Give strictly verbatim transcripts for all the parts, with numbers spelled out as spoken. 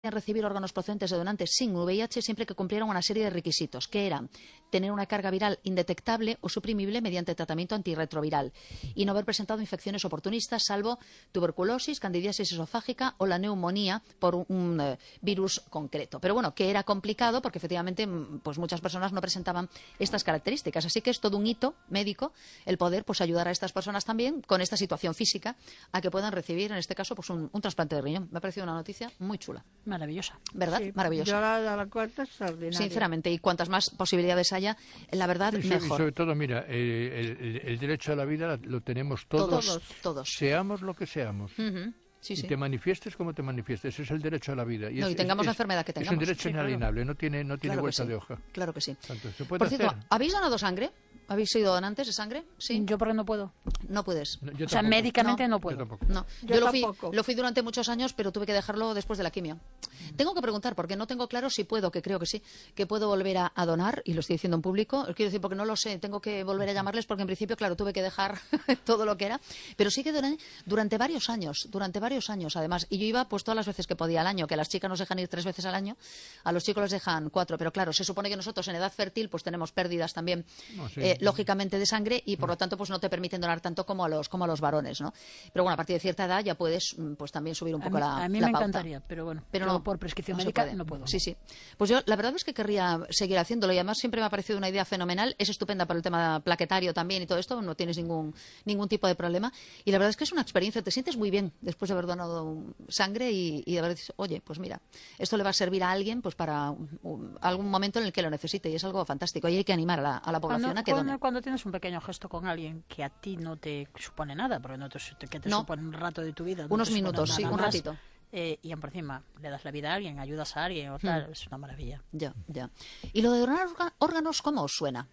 recibir órganos procedentes de donantes sin V I H siempre que cumplieran una serie de requisitos, que eran tener una carga viral indetectable o suprimible mediante tratamiento antirretroviral y no haber presentado infecciones oportunistas, salvo tuberculosis, candidiasis esofágica o la neumonía por un, un uh, virus concreto. Pero bueno, que era complicado porque efectivamente pues muchas personas no presentaban estas características. Así que es todo un hito médico el poder pues ayudar a estas personas también con esta situación física a que puedan recibir, en este caso, pues un, un trasplante de riñón. Me ha parecido una noticia muy chula. Maravillosa. ¿Verdad? Sí, Maravillosa. Yo la, la cuarta extraordinaria. Sinceramente, y cuantas más posibilidades haya, la verdad, y mejor. Y sobre todo, mira, eh, el, el, el derecho a la vida lo tenemos todos, Todos, todos. seamos lo que seamos. Uh-huh. Sí, sí. Y te manifiestes como te manifiestes, ese es el derecho a la vida. Y no, es, y tengamos es, la enfermedad que tengamos. Es un derecho sí, inalienable, claro. no tiene, no tiene claro vuelta sí. de hoja. Claro que sí. Tanto, ¿se puede Por hacer? cierto, ¿habéis donado sangre? ¿Habéis sido donantes de sangre? Sí. Yo porque no puedo. No puedes. No, o sea, médicamente no, no puedo. Yo tampoco. No, yo, yo lo, fui, tampoco. lo fui durante muchos años, pero tuve que dejarlo después de la quimio. Tengo que preguntar, porque no tengo claro si puedo, que creo que sí, que puedo volver a, a donar, y lo estoy diciendo en público. Quiero decir, porque no lo sé, tengo que volver a llamarles, porque en principio, claro, tuve que dejar todo lo que era. Pero sí que doné durante varios años, durante varios años, además. Y yo iba pues todas las veces que podía al año, que a las chicas nos dejan ir tres veces al año, a los chicos les dejan cuatro. Pero claro, se supone que nosotros en edad fértil pues tenemos pérdidas también, no, sí. eh, lógicamente, de sangre, y por lo tanto pues no te permiten donar tanto como a los como a los varones, ¿no? Pero bueno, a partir de cierta edad ya puedes pues también subir un poco a mí, la a mí la me pauta. encantaría, pero bueno, pero no, no, por prescripción no médica no puedo. Sí, sí. Pues yo la verdad es que querría seguir haciéndolo, y además siempre me ha parecido una idea fenomenal. Es estupenda para el tema plaquetario también y todo esto, no tienes ningún ningún tipo de problema, y la verdad es que es una experiencia, te sientes muy bien después de haber donado sangre y, y de haber dicho, oye, pues mira, esto le va a servir a alguien pues para un, un, algún momento en el que lo necesite, y es algo fantástico, y hay que animar a la, a la población cuando, a que cuando, done. Cuando tienes un pequeño gesto con alguien que a ti no te supone nada, porque no te, que te no. supone un rato de tu vida, unos no minutos, sí, un más, ratito. Eh, y por encima le das la vida a alguien, ayudas a alguien o tal, hmm. es una maravilla. Ya, ya. ¿Y lo de donar órganos cómo os suena?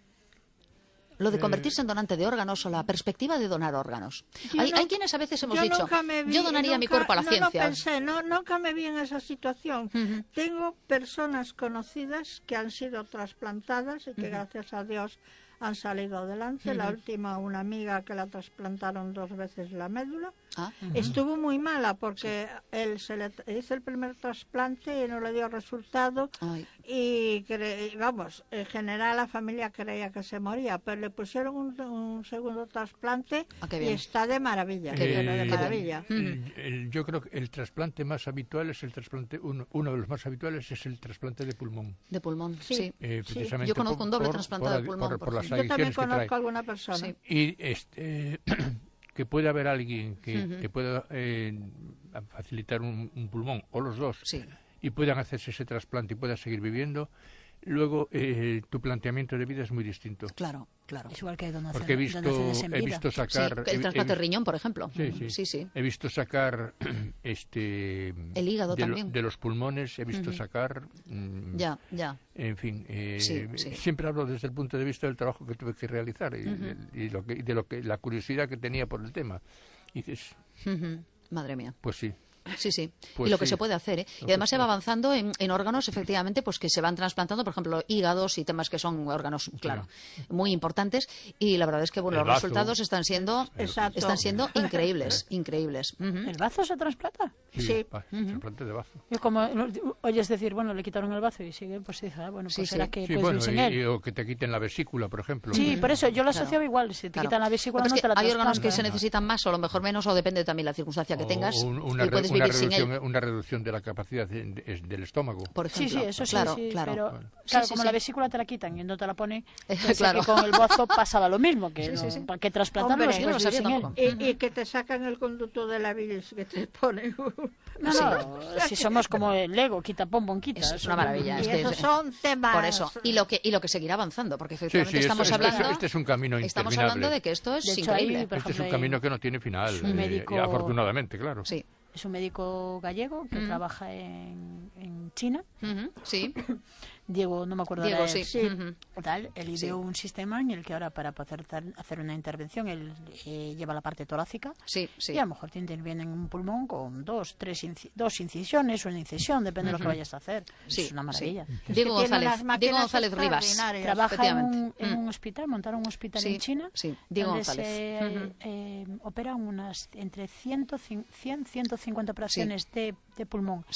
Lo de convertirse en donante de órganos o la perspectiva de donar órganos. Hay, no, hay quienes a veces hemos yo dicho, vi, yo donaría nunca, mi cuerpo a la no, ciencia. No pensé, no, nunca me vi en esa situación. Uh-huh. Tengo personas conocidas que han sido trasplantadas y que uh-huh. gracias a Dios han salido adelante. Uh-huh. La última, una amiga que la trasplantaron dos veces la médula. Ah, uh-huh. Estuvo muy mala porque sí. él se le hizo el primer trasplante y no le dio resultado. Ay. Y cre, vamos, en general la familia creía que se moría, pero le pusieron un, un segundo trasplante ah, y está de maravilla. Qué bien, de maravilla. El, el, yo creo que el trasplante más habitual es el trasplante, uno, uno de los más habituales es el trasplante de pulmón. De pulmón, sí. sí. Eh, precisamente sí. Yo conozco por, un doble por, trasplantado por, de pulmón. Por, por, por las yo también conozco que a alguna persona. Sí. Y este... que puede haber alguien que uh-huh. te pueda eh, facilitar un, un pulmón o los dos sí. y puedan hacerse ese trasplante y puedas seguir viviendo, luego eh, tu planteamiento de vida es muy distinto. Claro, claro. Es igual que donación, porque he visto, he visto sacar... Sí, el trasplante de riñón, por ejemplo. Sí, sí. sí, sí. He visto sacar este... el hígado de también. Lo, de los pulmones, he visto uh-huh. sacar... Mm, ya, ya. En fin, eh, sí, sí. siempre hablo desde el punto de vista del trabajo que tuve que realizar y, uh-huh. y, lo que, y de lo que la curiosidad que tenía por el tema. Y dices... Uh-huh. Madre mía. Pues sí. Sí, sí. Pues y lo que sí. se puede hacer, ¿eh? Lo y además se va avanzando en, en órganos, efectivamente, pues que se van trasplantando, por ejemplo, hígados y temas que son órganos, claro, sí. muy importantes. Y la verdad es que bueno, los bazo. resultados están siendo, Exacto. están siendo increíbles, increíbles. Uh-huh. ¿El bazo se trasplanta? Sí, sí. Uh-huh. trasplante de bazo. Y como oyes decir, bueno, le quitaron el bazo y sigue, pues dice, ah, bueno, pues sí, será sí. que sí, puedes bueno, vivir sin y, él. Y, o que te quiten la vesícula, por ejemplo. Sí, por eso yo lo asociaba claro. igual, si te claro. quitan la vesícula no es te la hay órganos que ¿eh? se necesitan más o a lo mejor menos, o depende también de la circunstancia que o tengas un, una, y puedes una vivir sin él. Una reducción de la capacidad de, de, del estómago. Por ejemplo. Sí, sí, eso sí, claro, sí, claro. pero bueno. claro, sí, sí, como sí. la vesícula te la quitan y no te la ponen, claro. que con el bazo pasaba lo mismo, que sí, no, sí, sí. para que trasplantarlo Hombre, no sin él. Y, y que te sacan el conducto de la bilis que te ponen. No, no, si somos como el Lego, quita pom, pom, quita. Eso es una maravilla. Y este esos es, son temas. Por eso. Y lo que, y lo que seguirá avanzando, porque efectivamente sí, sí, estamos esto, hablando... Este, este es un camino Estamos interminable. hablando de que esto es de hecho, increíble. Ahí, por este ejemplo, es un camino que no tiene final, un médico, eh, y afortunadamente, claro. Sí. Es un médico gallego que uh-huh. trabaja en, en China. Uh-huh. Sí. Diego, no me acuerdo Diego, de sí. sí. Uh-huh. Tal, él ideó sí. un sistema en el que ahora para poder hacer una intervención él eh, lleva la parte torácica sí, sí. y a lo mejor te interviene en un pulmón con dos, tres inci- dos incisiones o una incisión, depende uh-huh. de lo que vayas a hacer. Sí, es una maravilla. Sí. Es Diego González, Diego González Rivas. Trabaja en un, en un hospital, montaron un hospital sí, en China sí. Diego donde González. se uh-huh. eh, operan unas entre cien, ciento cincuenta operaciones sí. de, de pulmón. Sí.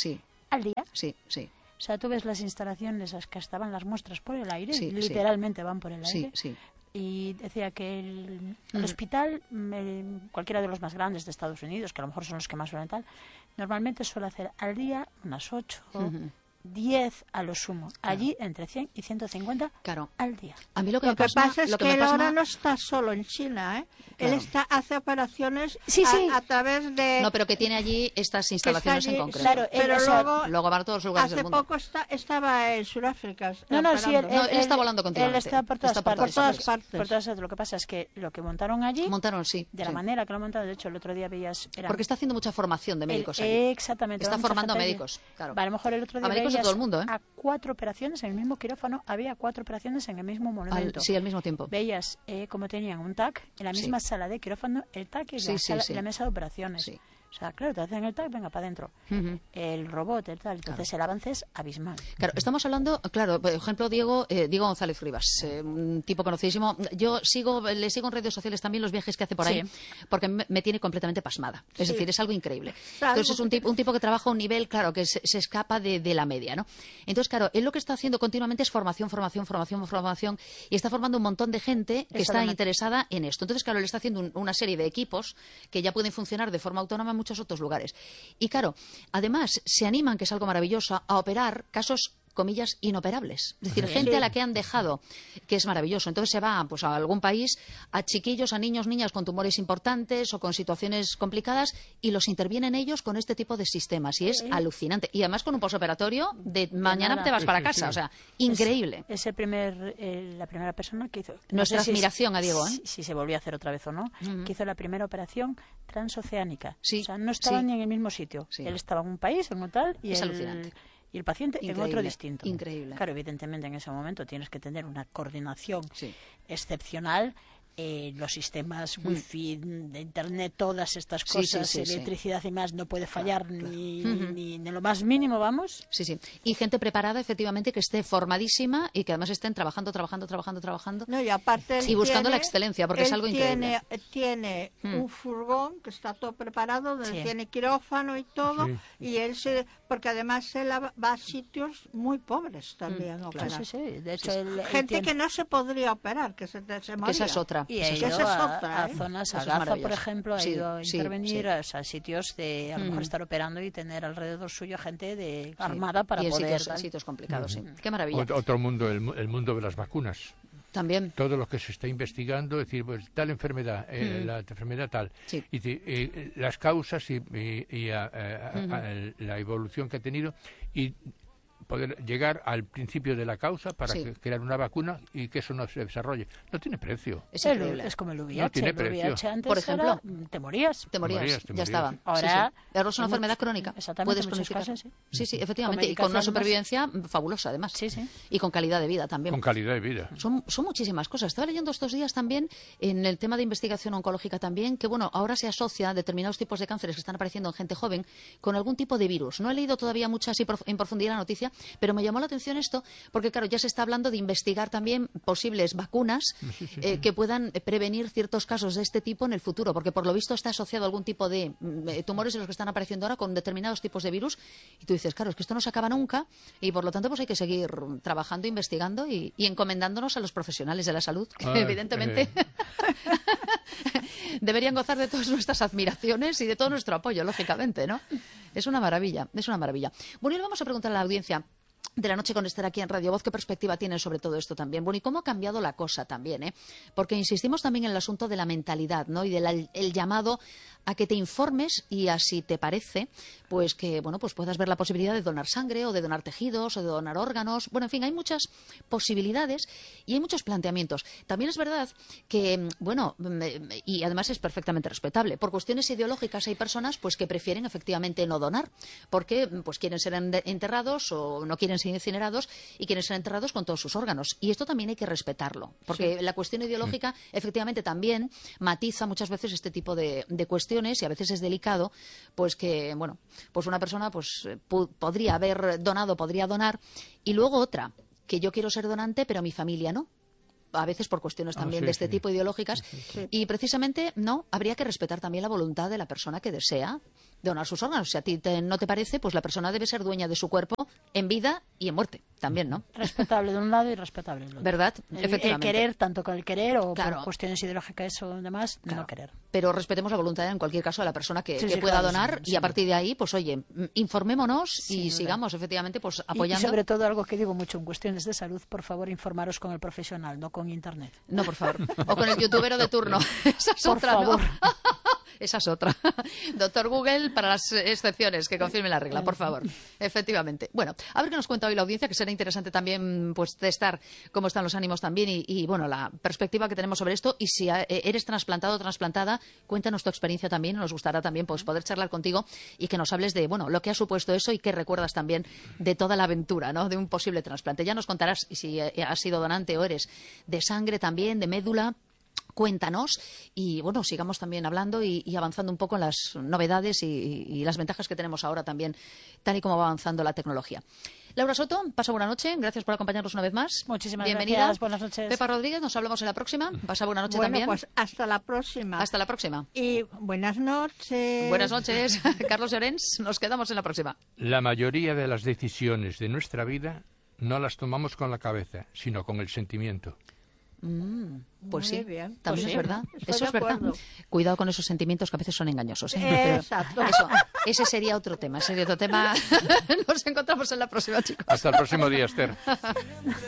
al día. Sí, sí. O sea, tú ves las instalaciones, las que estaban las muestras por el aire, Sí, literalmente sí. van por el aire. Sí, sí. Y decía que el, el mm. hospital, el, cualquiera de los más grandes de Estados Unidos, que a lo mejor son los que más suelen tal, normalmente suele hacer al día unas ocho, uh-huh. diez a lo sumo. Claro. Allí entre cien y ciento cincuenta claro. al día. A mí lo que, lo me que pasma, pasa es lo que, que él pasma... ahora no está solo en China, ¿eh? Claro. Él está, hace operaciones sí, sí. A, a través de... No, pero que tiene allí estas instalaciones allí, en concreto. Claro, pero él, luego, luego van a todos los lugares hace del mundo. poco está, estaba en Sudáfrica. No, no, sí, él, no, él, él está volando continuamente. Él está por todas, está por partes, todas partes. partes. Por todas partes. Lo que pasa es que lo que montaron allí... Montaron, sí. De sí. la manera que lo montaron, de hecho, el otro día veías... Eran, porque está haciendo mucha formación de médicos el, allí. Exactamente. Está formando a médicos, claro. A lo mejor el otro día a médicos veías de todo el mundo, ¿eh? a cuatro operaciones en el mismo quirófano, había cuatro operaciones en el mismo momento. Al, sí, al mismo tiempo. Veías eh, cómo tenían un T A C en la misma sí. sala de quirófano, el T A C y, sí, la, sí, sala, sí. y la mesa de operaciones. Sí. O sea, claro, te hacen el T A C, venga, para adentro. Uh-huh. El robot, el tal. Entonces claro. el avance es abismal. Claro, estamos hablando, claro, por ejemplo, Diego eh, Diego González Rivas, eh, un tipo conocidísimo. Yo sigo le sigo en redes sociales también los viajes que hace por ahí, sí. porque me, me tiene completamente pasmada. Es sí. decir, es algo increíble. Entonces es un tipo, un tipo que trabaja a un nivel, claro, que se, se escapa de, de la media, ¿no? Entonces, claro, él lo que está haciendo continuamente es formación, formación, formación, formación, y está formando un montón de gente que está interesada en esto. Entonces, claro, él está haciendo un, una serie de equipos que ya pueden funcionar de forma autónoma en muchos otros lugares. Y claro, además se animan, que es algo maravilloso, a operar casos, comillas, inoperables. Es decir, sí. gente a la que han dejado, que es maravilloso. Entonces se va pues, a algún país, a chiquillos, a niños, niñas con tumores importantes o con situaciones complicadas, y los intervienen ellos con este tipo de sistemas. Y es sí. alucinante. Y además con un posoperatorio de, de mañana nada. te vas sí, para casa. Sí, sí. O sea, increíble. Es, es el primer, eh, la primera persona que hizo... No Nuestra sé admiración si, a Diego, ¿eh? Si, si se volvió a hacer otra vez o no, uh-huh. que hizo la primera operación transoceánica. Sí. O sea, no estaba sí. ni en el mismo sitio. Sí. Él estaba en un país, en un tal, y es el... alucinante. Y el paciente increíble, en otro distinto. Increíble. Claro, evidentemente en ese momento tienes que tener una coordinación sí. excepcional. Eh, los sistemas mm. wifi, de internet, todas estas cosas, sí, sí, sí, electricidad sí. y más, no puede fallar claro, ni, claro. ni, ni, ni en lo más mínimo, vamos. Sí, sí. Y gente preparada, efectivamente, que esté formadísima y que además estén trabajando, trabajando, trabajando, trabajando. No, y aparte y buscando tiene, la excelencia, porque es algo tiene, increíble. Tiene mm. un furgón que está todo preparado, donde sí. tiene quirófano y todo, sí. y él se... Porque además él va a sitios muy pobres también mm, claro. sí, sí. De hecho, sí. él, él gente tiene... que no se podría operar, que se, se moría. Que esa es otra. Y esa ha ido es otra, a, ¿eh? a zonas, eso a Gaza, por ejemplo, ha sí, ido a sí, intervenir sí. a, o sea, sitios de a lo mejor mm. estar operando y tener alrededor suyo gente de sí. armada para y en poder... Sitios, sitios complicados, mm. sí. Qué maravilla. Ot- otro mundo, el, el mundo de las vacunas. También. Todo lo que se está investigando, es decir, pues tal enfermedad, eh, mm. la enfermedad tal, sí. y te, eh, las causas y, y, y a, a, mm-hmm. a, a la evolución que ha tenido, y poder llegar al principio de la causa para sí. que, crear una vacuna y que eso no se desarrolle. No tiene precio. Es increíble. Es como el V I H. No tiene el V I H precio. antes por ejemplo, era, te morías. Te morías, morías te ya morías. estaba. Ahora, sí, sí. Ahora es una enfermedad muchos, crónica. Exactamente, puedes cronificar. Casos, sí. sí, sí, efectivamente. Con y con una supervivencia más... fabulosa, además. Sí, sí. Y con calidad de vida también. Con calidad de vida. Son, son muchísimas cosas. Estaba leyendo estos días también en el tema de investigación oncológica también, que bueno, ahora se asocia a determinados tipos de cánceres que están apareciendo en gente joven con algún tipo de virus. No he leído todavía mucho así en profundidad la noticia, pero me llamó la atención esto, porque claro, ya se está hablando de investigar también posibles vacunas sí, sí, sí. Eh, que puedan prevenir ciertos casos de este tipo en el futuro, porque por lo visto está asociado a algún tipo de eh, tumores en los que están apareciendo ahora con determinados tipos de virus, y tú dices, claro, es que esto no se acaba nunca, y por lo tanto pues hay que seguir trabajando, investigando y, y encomendándonos a los profesionales de la salud, que ah, evidentemente eh. deberían gozar de todas nuestras admiraciones y de todo nuestro apoyo, lógicamente, ¿no? Es una maravilla, es una maravilla. Bueno, y le vamos a preguntar a la audiencia de la noche con estar aquí en Radio Voz, ¿qué perspectiva tienen sobre todo esto también? Bueno, y cómo ha cambiado la cosa también, ¿eh? Porque insistimos también en el asunto de la mentalidad, ¿no? Y del el llamado a que te informes y así te parece, pues que, bueno, pues puedas ver la posibilidad de donar sangre o de donar tejidos o de donar órganos. Bueno, en fin, hay muchas posibilidades y hay muchos planteamientos. También es verdad que, bueno, y además es perfectamente respetable, por cuestiones ideológicas hay personas pues que prefieren efectivamente no donar, porque pues quieren ser enterrados o no quieren ser incinerados y quieren ser enterrados con todos sus órganos. Y esto también hay que respetarlo, porque sí. la cuestión ideológica sí. efectivamente también matiza muchas veces este tipo de, de cuestiones, y a veces es delicado, pues que, bueno, pues una persona pues podría haber donado, podría donar, y luego otra, que yo quiero ser donante, pero mi familia no. a veces por cuestiones también oh, sí, de este sí. tipo ideológicas. Sí. Y precisamente, no, habría que respetar también la voluntad de la persona que desea donar sus órganos. Si a ti te, no te parece, pues la persona debe ser dueña de su cuerpo en vida y en muerte también, ¿no? Respetable de un lado y respetable del otro. ¿Verdad? El, Efectivamente. el querer, tanto con el querer o Claro. por cuestiones ideológicas o demás, Claro. no querer. Pero respetemos la voluntad en cualquier caso de la persona que, Sí, que sí, pueda claro, donar sí, y a sí. partir de ahí, pues oye, informémonos Sin y duda. sigamos efectivamente pues Y- apoyando. Y, sobre todo algo que digo mucho en cuestiones de salud, por favor, informaros con el profesional, no con internet. No, por favor. O con el youtubero de turno. Esa es Por otra, favor. ¿no? Esa es otra. Doctor Google para las excepciones, que confirme la regla, por favor. Efectivamente. Bueno, a ver qué nos cuenta hoy la audiencia, que será interesante también pues testar cómo están los ánimos también y, y bueno, la perspectiva que tenemos sobre esto. Y si eh, eres trasplantado o trasplantada, cuéntanos tu experiencia también. Nos gustará también pues poder charlar contigo y que nos hables de bueno lo que ha supuesto eso y qué recuerdas también de toda la aventura, ¿no? De un posible trasplante. Ya nos contarás si eh, has sido donante o eres de sangre también, de médula. Cuéntanos y bueno, sigamos también hablando y, y avanzando un poco en las novedades y, y las ventajas que tenemos ahora también, tal y como va avanzando la tecnología. Laura Soto, pasa buena noche, gracias por acompañarnos una vez más. Muchísimas Bienvenida. gracias, buenas noches. Pepa Rodríguez, nos hablamos en la próxima. Pasa buena noche Bueno, también. pues hasta la próxima. Hasta la próxima. Y buenas noches. Buenas noches, Carlos Llorens, nos quedamos en la próxima. La mayoría de las decisiones de nuestra vida no las tomamos con la cabeza, sino con el sentimiento. Mm, pues Muy sí, bien. también Pues es sí, verdad. estoy Eso de es verdad. acuerdo. Cuidado con esos sentimientos que a veces son engañosos. ¿eh? Pero Exacto. eso, ese sería otro tema. Sería otro tema. Nos encontramos en la próxima, chicos. Hasta el próximo día, Esther.